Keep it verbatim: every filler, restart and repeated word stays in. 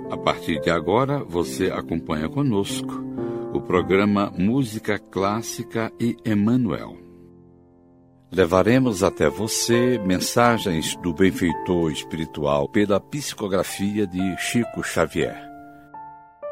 A partir de agora, você acompanha conosco o programa Música Clássica e Emmanuel. Levaremos até você mensagens do benfeitor espiritual pela psicografia de Chico Xavier.